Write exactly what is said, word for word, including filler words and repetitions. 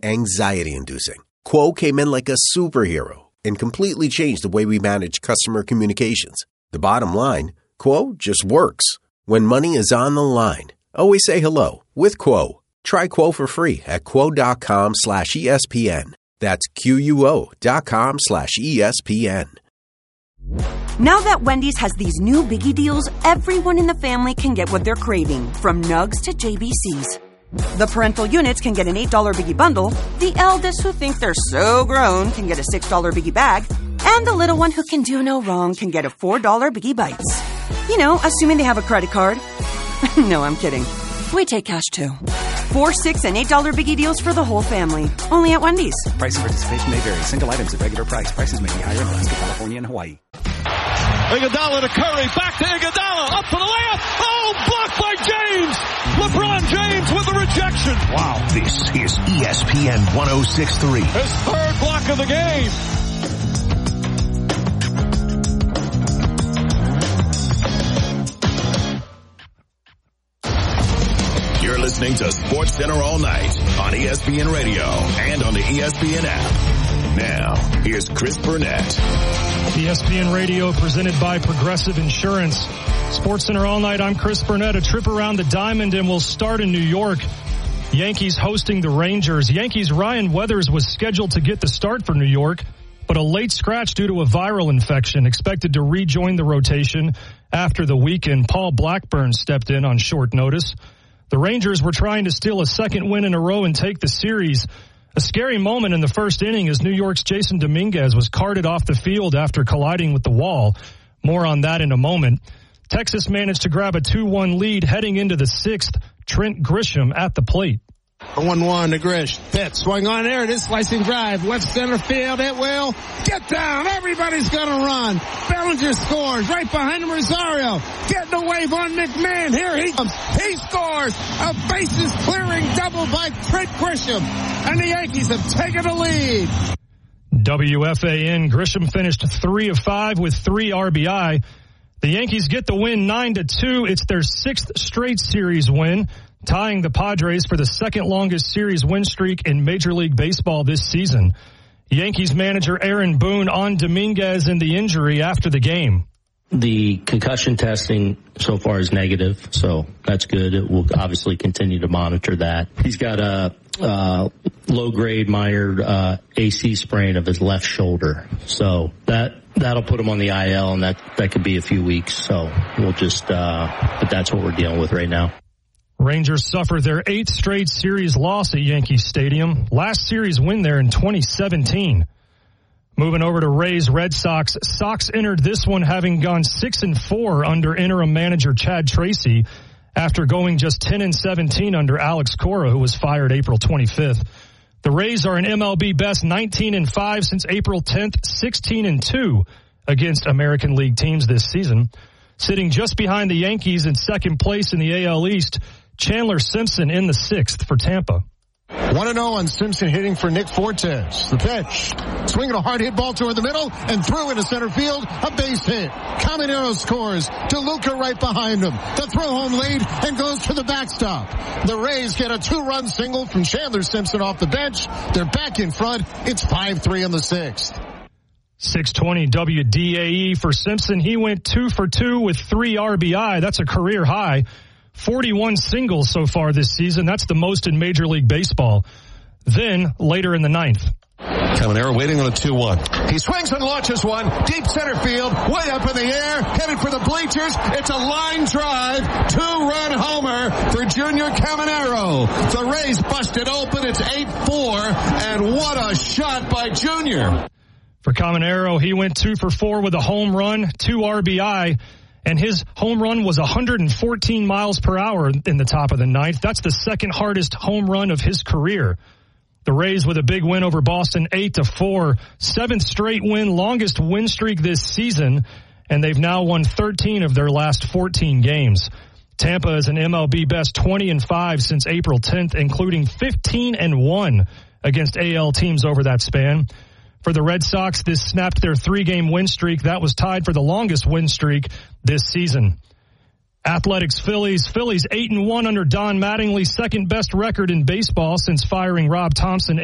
anxiety-inducing. Quo came in like a superhero and completely changed the way we manage customer communications. The bottom line, Quo just works. When money is on the line, always say hello with Quo. Try Quo for free at quo.com slash ESPN. That's Q-U-O dot com slash ESPN. Now that Wendy's has these new biggie deals, everyone in the family can get what they're craving, from nugs to J B Cs. The parental units can get an eight dollar biggie bundle, the eldest who think they're so grown can get a six dollar biggie bag, and the little one who can do no wrong can get a four dollar biggie bites. You know, assuming they have a credit card. No, I'm kidding. We take cash too. Four, six, and eight dollar biggie deals for the whole family. Only at Wendy's. Price and participation may vary. Single items at regular price. Prices may be higher in Alaska, California, and Hawaii. Iguodala to Curry. Back to Iguodala. Up for the layup. Oh, blocked by James. LeBron James with the rejection. Wow. This is E S P N one oh six point three. His third block of the game. You're listening to Sports Center all night on E S P N Radio and on the E S P N app. Now, here's Chris Burnett. E S P N Radio presented by Progressive Insurance. Sports Center all night. I'm Chris Burnett. A trip around the diamond, and we'll start in New York. Yankees hosting the Rangers. Yankees' Ryan Weathers was scheduled to get the start for New York, but a late scratch due to a viral infection, expected to rejoin the rotation after the weekend. Paul Blackburn stepped in on short notice. The Rangers were trying to steal a second win in a row and take the series. A scary moment in the first inning as New York's Jason Dominguez was carted off the field after colliding with the wall. More on that in a moment. Texas managed to grab a two one lead heading into the sixth. Trent Grisham at the plate. one one to Grish. Pitch. Swing on there. It is slicing drive. Left center field. It will get down. Everybody's going to run. Bellinger scores. Right behind him, Rosario. Getting a wave on McMahon. Here he comes. He scores. A bases clearing double by Trent Grisham. And the Yankees have taken the lead. W F A N. Grisham finished three of five with three R B I. The Yankees get the win nine to two. It's their sixth straight series win, tying the Padres for the second longest series win streak in Major League Baseball this season. Yankees manager Aaron Boone on Dominguez and the injury after the game. The concussion testing so far is negative, so that's good. It will obviously continue to monitor that. He's got a uh, low-grade minor uh, A C sprain of his left shoulder, so that that'll put him on the I L, and that that could be a few weeks. So we'll just, uh, but that's what we're dealing with right now. Rangers suffer their eighth straight series loss at Yankee Stadium. Last series win there in twenty seventeen. Moving over to Rays Red Sox. Sox entered this one having gone six and four under interim manager Chad Tracy after going just ten and seventeen under Alex Cora, who was fired April twenty-fifth. The Rays are an M L B best nineteen and five since April tenth, sixteen and two against American League teams this season. Sitting just behind the Yankees in second place in the A L East, Chandler Simpson in the sixth for Tampa. one and oh on Simpson hitting for Nick Fortes. The pitch. Swinging a hard hit ball toward the middle and through into center field. A base hit. Caminero scores. DeLuca right behind him. The throw home lead and goes to the backstop. The Rays get a two-run single from Chandler Simpson off the bench. They're back in front. It's five three in the sixth. six twenty W D A E for Simpson. He went two for two with three R B I. That's a career high. forty-one singles so far this season. That's the most in Major League Baseball. Then, later in the ninth. Caminero waiting on a two one. He swings and launches one. Deep center field. Way up in the air. Headed for the bleachers. It's a line drive. Two-run homer for Junior Caminero. The Rays busted open. It's eight four. And what a shot by Junior. For Caminero, he went two for four with a home run, two R B I. And his home run was one hundred fourteen miles per hour in the top of the ninth. That's the second hardest home run of his career. The Rays with a big win over Boston, eight to four. Seventh straight win, longest win streak this season. And they've now won thirteen of their last fourteen games. Tampa is an M L B best twenty and five since April tenth, including fifteen and one against A L teams over that span. For the Red Sox, this snapped their three-game win streak. That was tied for the longest win streak this season. Athletics Phillies. Phillies eight and one under Don Mattingly, second best record in baseball since firing Rob Thompson